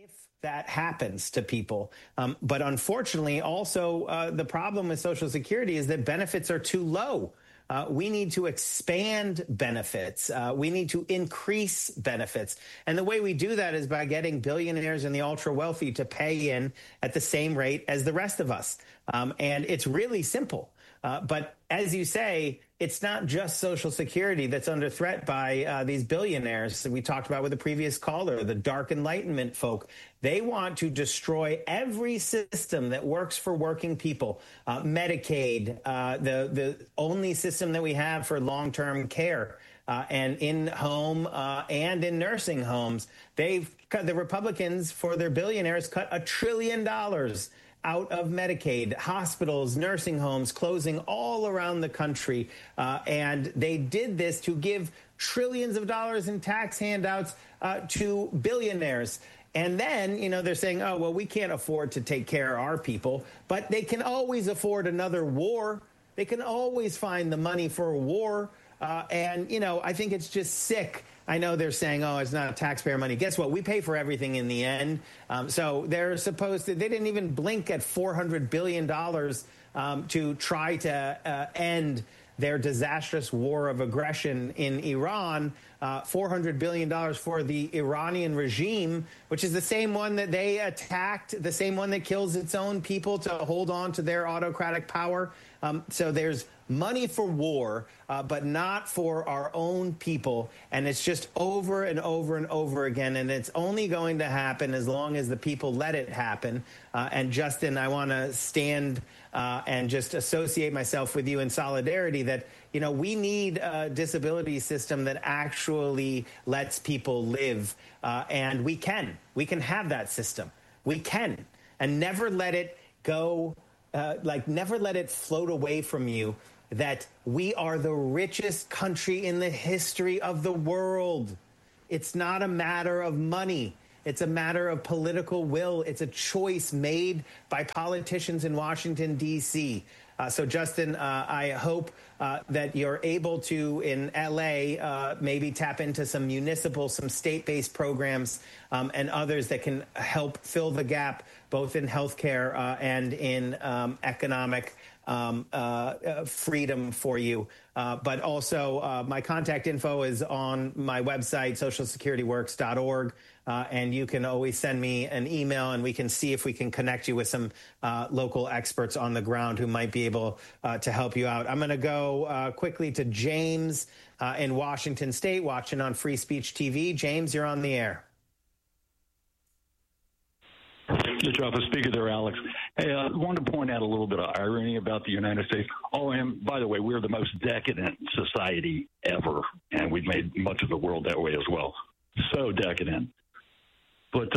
that happens to people. But unfortunately, also the problem with Social Security is that benefits are too low. We need to expand benefits. We need to increase benefits. And the way we do that is by getting billionaires and the ultra wealthy to pay in at the same rate as the rest of us. And it's really simple. But as you say, it's not just Social Security that's under threat by these billionaires that we talked about with the previous caller, the dark Enlightenment folk. They want to destroy every system that works for working people. Medicaid, the only system that we have for long-term care, and in-home and in nursing homes. The Republicans, for their billionaires, cut $1 trillion out of Medicaid, hospitals, nursing homes closing all around the country. And they did this to give trillions of dollars in tax handouts to billionaires. And then, they're saying, oh, well, we can't afford to take care of our people, but they can always afford another war. They can always find the money for a war. And I think it's just sick. I know they're saying, oh, it's not taxpayer money. Guess what? We pay for everything in the end. So they're supposed to, they didn't even blink at $400 billion to try to end their disastrous war of aggression in Iran, $400 billion for the Iranian regime, which is the same one that they attacked, the same one that kills its own people to hold on to their autocratic power. So there's money for war, but not for our own people. And it's just over and over and over again. And it's only going to happen as long as the people let it happen. And Justin, I want to stand and just associate myself with you in solidarity that, we need a disability system that actually lets people live. And we can have that system. We can. And never let it go, never let it float away from you that we are the richest country in the history of the world. It's not a matter of money. It's a matter of political will. It's a choice made by politicians in Washington, D.C. So, Justin, I hope that you're able to, in L.A., maybe tap into some municipal, some state-based programs and others that can help fill the gap, both in healthcare and in economic freedom for you. But also my contact info is on my website, socialsecurityworks.org. And you can always send me an email and we can see if we can connect you with some local experts on the ground who might be able to help you out. I'm going to go quickly to James in Washington State, watching on Free Speech TV. James, you're on the air. Good job of speaker there, Alex. Hey, I wanted to point out a little bit of irony about the United States. Oh, and by the way, we're the most decadent society ever, and we've made much of the world that way as well. So decadent. But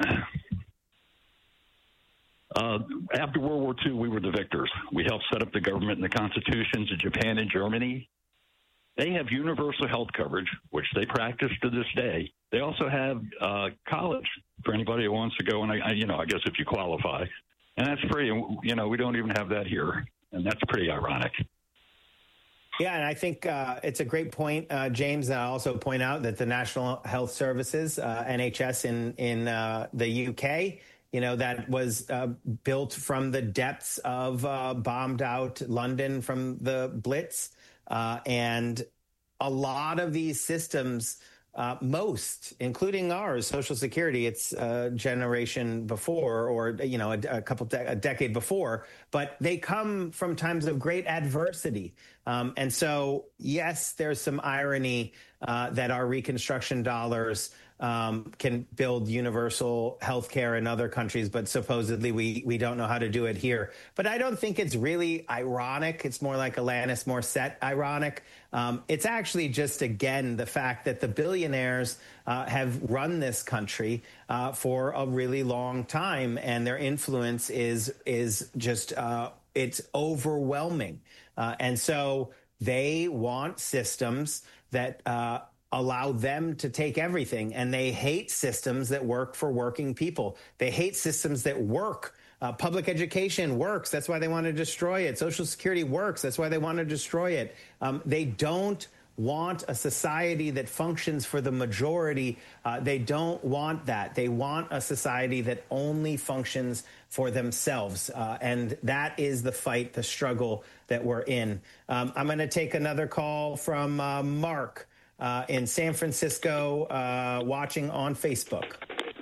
after World War II, we were the victors. We helped set up the government and the constitutions of Japan and Germany. They have universal health coverage, which they practice to this day. They also have college for anybody who wants to go, and I guess if you qualify, and that's free. And we don't even have that here, and that's pretty ironic. Yeah, and I think it's a great point, James. And I'll also point out that the National Health Services, NHS in the UK, that was built from the depths of bombed out London from the Blitz. And a lot of these systems, most, including ours, Social Security, it's a generation before or, a decade before, but they come from times of great adversity. And so, yes, there's some irony that our Reconstruction dollars can build universal health care in other countries, but supposedly we don't know how to do it here. But I don't think it's really ironic. It's more like Alanis Morissette ironic. It's actually just, again, the fact that the billionaires have run this country for a really long time, and their influence is just it's overwhelming. And so they want systems that allow them to take everything. And they hate systems that work for working people. They hate systems that work. Public education works. That's why they want to destroy it. Social Security works. That's why they want to destroy it. They don't want a society that functions for the majority. They don't want that. They want a society that only functions for themselves. And that is the fight, the struggle that we're in. I'm going to take another call from Mark in San Francisco, watching on Facebook.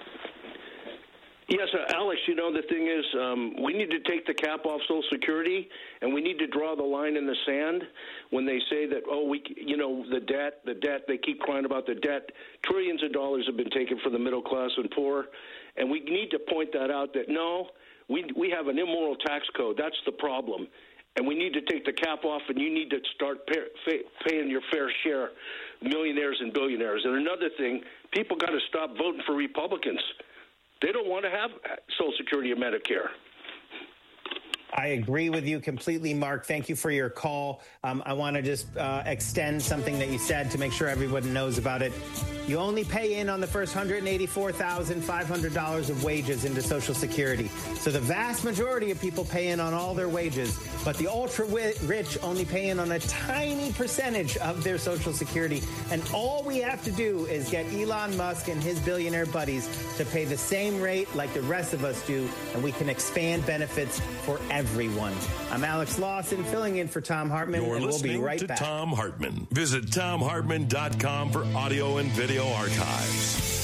Yes, Alex, the thing is, we need to take the cap off Social Security, and we need to draw the line in the sand when they say that, the debt, they keep crying about the debt. Trillions of dollars have been taken from the middle class and poor, and we need to point that out that, no, we have an immoral tax code. That's the problem. And we need to take the cap off, and you need to start paying your fair share, millionaires and billionaires. And another thing, people got to stop voting for Republicans. They don't want to have Social Security or Medicare. I agree with you completely, Mark. Thank you for your call. I want to just extend something that you said to make sure everyone knows about it. You only pay in on the first $184,500 of wages into Social Security. So the vast majority of people pay in on all their wages, but the ultra-rich only pay in on a tiny percentage of their Social Security. And all we have to do is get Elon Musk and his billionaire buddies to pay the same rate like the rest of us do, and we can expand benefits for everyone. I'm Alex Lawson, filling in for Thom Hartmann, and we'll be right back. Thom Hartmann. Visit ThomHartmann.com for audio and video archives.